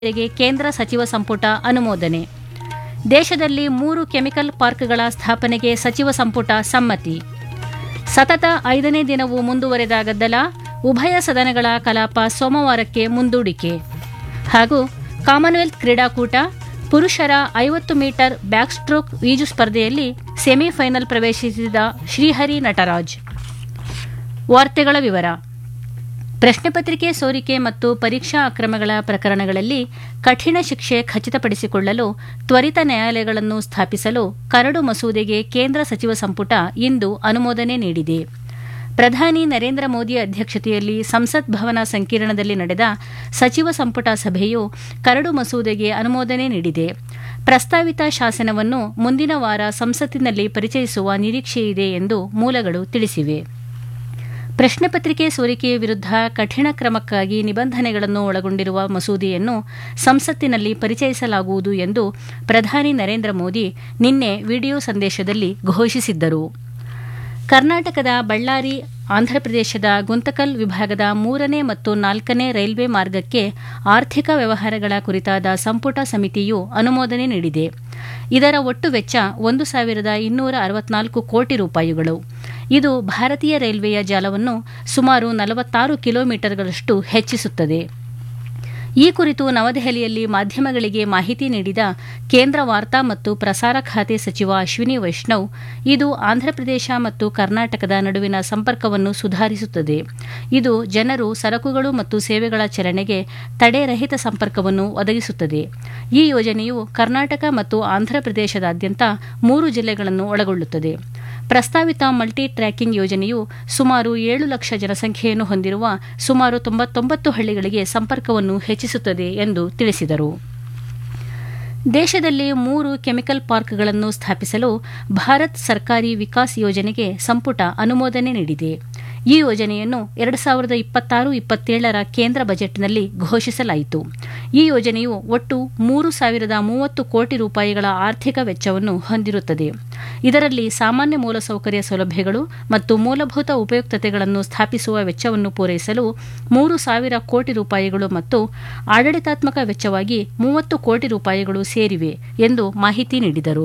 ಮೇರೆಗೆ ಕೇಂದ್ರ ಸಚಿವ ಸಂಪುಟ ಅನುಮೋದನೆ. ದೇಶದಲ್ಲಿ 3 ಕೆಮಿಕಲ್ ಪಾರ್ಕ್ಗಳ ಸ್ಥಾಪನೆಗೆ ಸಚಿವ ಸಂಪುಟ ಸಮ್ಮತಿ. ಸತತ 5ನೇ ದಿನವೂ ಮುಂದುವರೆದ ಗದ್ದಲ, ಉಭಯ ಸದನಗಳ ಕಲಾಪ ಸೋಮವಾರಕ್ಕೆ ಮುಂದೂಡಿಕೆ. ಹಾಗೂ ಕಾಮನ್ವೆಲ್ತ್ ಕ್ರೀಡಾಕೂಟ ಪುರುಷರ 50 ಮೀಟರ್ ಬ್ಯಾಕ್ ಸ್ಟ್ರೋಕ್ ಈಜು ಸ್ಪರ್ಧೆಯಲ್ಲಿ ಸೆಮಿಫೈನಲ್ ಪ್ರವೇಶಿಸಿದ ಶ್ರೀಹರಿ ನಟರಾಜ್. ವಾರ್ತೆಗಳ ವಿವರ. ಪ್ರಶ್ನೆ ಪತ್ರಿಕೆ ಸೋರಿಕೆ ಮತ್ತು ಪರೀಕ್ಷಾ ಅಕ್ರಮಗಳ ಪ್ರಕರಣಗಳಲ್ಲಿ ಕಠಿಣ ಶಿಕ್ಷೆ ಖಚಿತಪಡಿಸಿಕೊಳ್ಳಲು ತ್ವರಿತ ನ್ಯಾಯಾಲಯಗಳನ್ನು ಸ್ಥಾಪಿಸಲು ಕರಡು ಮಸೂದೆಗೆ ಕೇಂದ್ರ ಸಚಿವ ಸಂಪುಟ ಇಂದು ಅನುಮೋದನೆ ನೀಡಿದೆ. ಪ್ರಧಾನಿ ನರೇಂದ್ರ ಮೋದಿ ಅಧ್ಯಕ್ಷತೆಯಲ್ಲಿ ಸಂಸತ್ ಭವನ ಸಂಕೀರ್ಣದಲ್ಲಿ ನಡೆದ ಸಚಿವ ಸಂಪುಟ ಸಭೆಯು ಕರಡು ಮಸೂದೆಗೆ ಅನುಮೋದನೆ ನೀಡಿದೆ. ಪ್ರಸ್ತಾವಿತ ಶಾಸನವನ್ನು ಮುಂದಿನ ವಾರ ಸಂಸತ್ತಿನಲ್ಲಿ ಪರಿಚಯಿಸುವ ನಿರೀಕ್ಷೆಯಿದೆ ಎಂದು ಮೂಲಗಳು ತಿಳಿಸಿವೆ. ಪ್ರಶ್ನೆ ಪತ್ರಿಕೆ ಸೋರಿಕೆಯ ವಿರುದ್ಧ ಕಠಿಣ ಕ್ರಮಕ್ಕಾಗಿ ನಿಬಂಧನೆಗಳನ್ನು ಒಳಗೊಂಡಿರುವ ಮಸೂದೆಯನ್ನು ಸಂಸತ್ತಿನಲ್ಲಿ ಪರಿಚಯಿಸಲಾಗುವುದು ಎಂದು ಪ್ರಧಾನಿ ನರೇಂದ್ರ ಮೋದಿ ನಿನ್ನೆ ವಿಡಿಯೋ ಸಂದೇಶದಲ್ಲಿ ಘೋಷಿಸಿದ್ದರು. ಕರ್ನಾಟಕದ ಬಳ್ಳಾರಿ, ಆಂಧ್ರಪ್ರದೇಶದ ಗುಂತಕಲ್ ವಿಭಾಗದ 3ನೇ ಮತ್ತು 4ನೇ ರೈಲ್ವೆ ಮಾರ್ಗಕ್ಕೆ ಆರ್ಥಿಕ ವ್ಯವಹಾರಗಳ ಕುರಿತಾದ ಸಂಪುಟ ಸಮಿತಿಯು ಅನುಮೋದನೆ ನೀಡಿದೆ. ಇದರ ಒಟ್ಟು ವೆಚ್ಚ 1,264 ಕೋಟಿ ರೂಪಾಯಿಗಳು. ಇದು ಭಾರತೀಯ ರೈಲ್ವೆಯ ಜಾಲವನ್ನು ಸುಮಾರು 46 ಕಿಲೋಮೀಟರ್ಗಳಷ್ಟು ಹೆಚ್ಚಿಸುತ್ತದೆ. ಈ ಕುರಿತು ನವದೆಹಲಿಯಲ್ಲಿ ಮಾಧ್ಯಮಗಳಿಗೆ ಮಾಹಿತಿ ನೀಡಿದ ಕೇಂದ್ರ ವಾರ್ತಾ ಮತ್ತು ಪ್ರಸಾರ ಖಾತೆ ಸಚಿವ ಅಶ್ವಿನಿ ವೈಷ್ಣವ್, ಇದು ಆಂಧ್ರಪ್ರದೇಶ ಮತ್ತು ಕರ್ನಾಟಕದ ನಡುವಿನ ಸಂಪರ್ಕವನ್ನು ಸುಧಾರಿಸುತ್ತದೆ. ಇದು ಜನರು, ಸರಕುಗಳು ಮತ್ತು ಸೇವೆಗಳ ಚಲನೆಗೆ ತಡೆರಹಿತ ಸಂಪರ್ಕವನ್ನು ಒದಗಿಸುತ್ತದೆ. ಈ ಯೋಜನೆಯು ಕರ್ನಾಟಕ ಮತ್ತು ಆಂಧ್ರಪ್ರದೇಶದಾದ್ಯಂತ 3 ಜಿಲ್ಲೆಗಳನ್ನು ಒಳಗೊಳ್ಳುತ್ತದೆ. ಪ್ರಸ್ತಾವಿತ ಮಲ್ಟಿ ಟ್ರ್ಯಾಕಿಂಗ್ ಯೋಜನೆಯು ಸುಮಾರು 7 ಲಕ್ಷ ಜನಸಂಖ್ಯೆಯನ್ನು ಹೊಂದಿರುವ ಸುಮಾರು 99 ಹಳ್ಳಿಗಳಿಗೆ ಸಂಪರ್ಕವನ್ನು ಹೆಚ್ಚಿಸುತ್ತದೆ ಎಂದು ತಿಳಿಸಿದರು. ದೇಶದಲ್ಲಿ 3 ಕೆಮಿಕಲ್ ಪಾರ್ಕ್ಗಳನ್ನು ಸ್ಥಾಪಿಸಲು ಭಾರತ್ ಸರ್ಕಾರಿ ವಿಕಾಸ್ ಯೋಜನೆಗೆ ಸಂಪುಟ ಅನುಮೋದನೆ ನೀಡಿದೆ. ಈ ಯೋಜನೆಯನ್ನು 2026-27ರ ಕೇಂದ್ರ ಬಜೆಟ್ನಲ್ಲಿ ಘೋಷಿಸಲಾಯಿತು. ಈ ಯೋಜನೆಯು ಒಟ್ಟು 3,030 ಕೋಟಿ ರೂಪಾಯಿಗಳ ಆರ್ಥಿಕ ವೆಚ್ಚವನ್ನು ಹೊಂದಿರುತ್ತದೆ. ಇದರಲ್ಲಿ ಸಾಮಾನ್ಯ ಮೂಲಸೌಕರ್ಯ ಸೌಲಭ್ಯಗಳು ಮತ್ತು ಮೂಲಭೂತ ಉಪಯುಕ್ತತೆಗಳನ್ನು ಸ್ಥಾಪಿಸುವ ವೆಚ್ಚವನ್ನು ಪೂರೈಸಲು 3,000 ಕೋಟಿ ರೂಪಾಯಿಗಳು ಮತ್ತು ಆಡಳಿತಾತ್ಮಕ ವೆಚ್ಚವಾಗಿ 30 ಕೋಟಿ ರೂಪಾಯಿಗಳು ಸೇರಿವೆ ಎಂದು ಮಾಹಿತಿ ನೀಡಿದರು.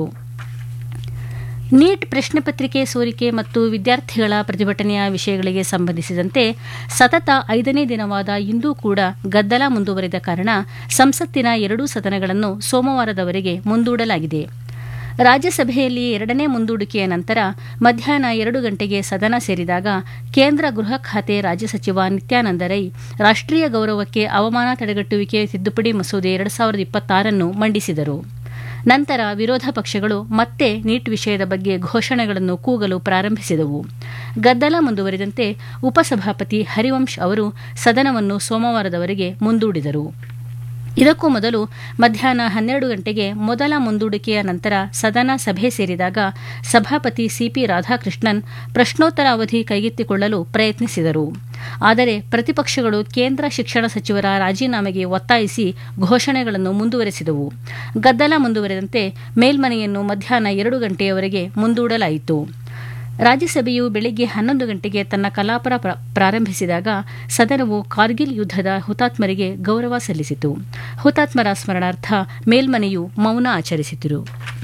ನೀಟ್ ಪ್ರಶ್ನೆ ಪತ್ರಿಕೆ ಸೋರಿಕೆ ಮತ್ತು ವಿದ್ಯಾರ್ಥಿಗಳ ಪ್ರತಿಭಟನೆಯ ವಿಷಯಗಳಿಗೆ ಸಂಬಂಧಿಸಿದಂತೆ ಸತತ 5ನೇ ದಿನವಾದ ಇಂದೂ ಕೂಡ ಗದ್ದಲ ಮುಂದುವರೆದ ಕಾರಣ ಸಂಸತ್ತಿನ 2 ಸದನಗಳನ್ನು ಸೋಮವಾರದವರೆಗೆ ಮುಂದೂಡಲಾಗಿದೆ. ರಾಜ್ಯಸಭೆಯಲ್ಲಿ 2ನೇ ಮುಂದೂಡಿಕೆಯ ನಂತರ ಮಧ್ಯಾಹ್ನ 2 ಗಂಟೆಗೆ ಸದನ ಸೇರಿದಾಗ ಕೇಂದ್ರ ಗೃಹ ಖಾತೆ ರಾಜ್ಯ ಸಚಿವ ನಿತ್ಯಾನಂದ ರೈ ರಾಷ್ಟ್ರೀಯ ಗೌರವಕ್ಕೆ ಅವಮಾನ ತಡೆಗಟ್ಟುವಿಕೆ ತಿದ್ದುಪಡಿ ಮಸೂದೆ 2026 ಮಂಡಿಸಿದರು. ನಂತರ ವಿರೋಧ ಪಕ್ಷಗಳು ಮತ್ತೆ ನೀಟ್ ವಿಷಯದ ಬಗ್ಗೆ ಘೋಷಣೆಗಳನ್ನು ಕೂಗಲು ಪ್ರಾರಂಭಿಸಿದವು. ಗದ್ದಲ ಮುಂದುವರಿದಂತೆ ಉಪಸಭಾಪತಿ ಹರಿವಂಶ್ ಅವರು ಸದನವನ್ನು ಸೋಮವಾರದವರೆಗೆ ಮುಂದೂಡಿದರು. ಇದಕ್ಕೂ ಮೊದಲು ಮಧ್ಯಾಹ್ನ 12 ಗಂಟೆಗೆ ಮೊದಲ ಮುಂದೂಡಿಕೆಯ ನಂತರ ಸದನ ಸಭೆ ಸೇರಿದಾಗ ಸಭಾಪತಿ ಸಿಪಿ ರಾಧಾಕೃಷ್ಣನ್ ಪ್ರಶ್ನೋತ್ತರ ಅವಧಿ ಕೈಗೆತ್ತಿಕೊಳ್ಳಲು ಪ್ರಯತ್ನಿಸಿದರು. ಆದರೆ ಪ್ರತಿಪಕ್ಷಗಳು ಕೇಂದ್ರ ಶಿಕ್ಷಣ ಸಚಿವರ ರಾಜೀನಾಮೆಗೆ ಒತ್ತಾಯಿಸಿ ಘೋಷಣೆಗಳನ್ನು ಮುಂದುವರೆಸಿದವು. ಗದ್ದಲ ಮುಂದುವರೆದಂತೆ ಮೇಲ್ಮನೆಯನ್ನು ಮಧ್ಯಾಹ್ನ 2 ಗಂಟೆಯವರೆಗೆ ಮುಂದೂಡಲಾಯಿತು. ರಾಜ್ಯಸಭೆಯು ಬೆಳಗ್ಗೆ 11 ಗಂಟೆಗೆ ತನ್ನ ಕಲಾಪ ಪ್ರಾರಂಭಿಸಿದಾಗ ಸದನವು ಕಾರ್ಗಿಲ್ ಯುದ್ಧದ ಹುತಾತ್ಮರಿಗೆ ಗೌರವ ಸಲ್ಲಿಸಿತು. ಹುತಾತ್ಮರ ಸ್ಮರಣಾರ್ಥ ಮೇಲ್ಮನೆಯು ಮೌನ ಆಚರಿಸಿತು.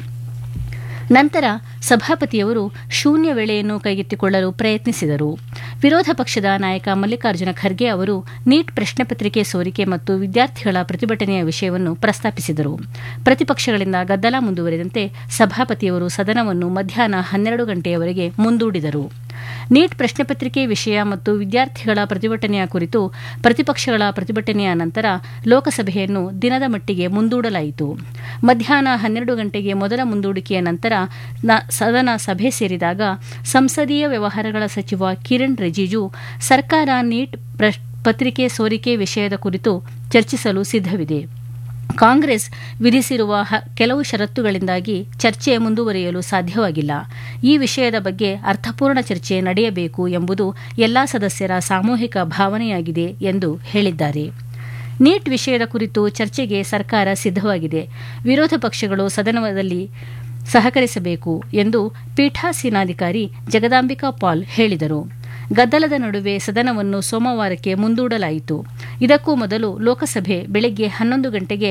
ನಂತರ ಸಭಾಪತಿಯವರು ಶೂನ್ಯ ವೇಳೆಯನ್ನು ಕೈಗೆತ್ತಿಕೊಳ್ಳಲು ಪ್ರಯತ್ನಿಸಿದರು. ವಿರೋಧ ಪಕ್ಷದ ನಾಯಕ ಮಲ್ಲಿಕಾರ್ಜುನ ಖರ್ಗೆ ಅವರು ನೀಟ್ ಪ್ರಶ್ನೆ ಪತ್ರಿಕೆ ಸೋರಿಕೆ ಮತ್ತು ವಿದ್ಯಾರ್ಥಿಗಳ ಪ್ರತಿಭಟನೆಯ ವಿಷಯವನ್ನು ಪ್ರಸ್ತಾಪಿಸಿದರು. ಪ್ರತಿಪಕ್ಷಗಳಿಂದ ಗದ್ದಲ ಮುಂದುವರೆದಂತೆ ಸಭಾಪತಿಯವರು ಸದನವನ್ನು ಮಧ್ಯಾಹ್ನ 12 ಗಂಟೆಯವರೆಗೆ ಮುಂದೂಡಿದರು. ನೀಟ್ ಪ್ರಶ್ನೆ ಪತ್ರಿಕೆ ವಿಷಯ ಮತ್ತು ವಿದ್ಯಾರ್ಥಿಗಳ ಪ್ರತಿಭಟನೆಯ ಕುರಿತು ಪ್ರತಿಪಕ್ಷಗಳ ಪ್ರತಿಭಟನೆಯ ನಂತರ ಲೋಕಸಭೆಯನ್ನು ದಿನದ ಮಟ್ಟಿಗೆ ಮುಂದೂಡಲಾಯಿತು. ಮಧ್ಯಾಹ್ನ 12 ಗಂಟೆಗೆ ಮೊದಲ ಮುಂದೂಡಿಕೆಯ ನಂತರ ಸದನ ಸಭೆ ಸೇರಿದಾಗ ಸಂಸದೀಯ ವ್ಯವಹಾರಗಳ ಸಚಿವ ಕಿರಣ್ ರಿಜಿಜು ಸರ್ಕಾರ ನೀಟ್ ಪತ್ರಿಕೆ ಸೋರಿಕೆ ವಿಷಯದ ಕುರಿತು ಚರ್ಚಿಸಲು ಸಿದ್ಧವಿದೆ. ಕಾಂಗ್ರೆಸ್ ವಿಧಿಸಿರುವ ಕೆಲವು ಷರತ್ತುಗಳಿಂದಾಗಿ ಚರ್ಚೆ ಮುಂದುವರಿಯಲು ಸಾಧ್ಯವಾಗಿಲ್ಲ. ಈ ವಿಷಯದ ಬಗ್ಗೆ ಅರ್ಥಪೂರ್ಣ ಚರ್ಚೆ ನಡೆಯಬೇಕು ಎಂಬುದು ಎಲ್ಲಾ ಸದಸ್ಯರ ಸಾಮೂಹಿಕ ಭಾವನೆಯಾಗಿದೆ ಎಂದು ಹೇಳಿದ್ದಾರೆ. ನೀಟ್ ವಿಷಯದ ಕುರಿತು ಚರ್ಚೆಗೆ ಸರ್ಕಾರ ಸಿದ್ಧವಾಗಿದೆ. ವಿರೋಧ ಪಕ್ಷಗಳು ಸದನದಲ್ಲಿ ಸಹಕರಿಸಬೇಕು ಎಂದು ಪೀಠಾಸೀನಾಧಿಕಾರಿ ಜಗದಾಂಬಿಕಾ ಪಾಲ್ ಹೇಳಿದರು. ಗದ್ದಲದ ನಡುವೆ ಸದನವನ್ನು ಸೋಮವಾರಕ್ಕೆ ಮುಂದೂಡಲಾಯಿತು. ಇದಕ್ಕೂ ಮೊದಲು ಲೋಕಸಭೆ ಬೆಳಗ್ಗೆ 11 ಗಂಟೆಗೆ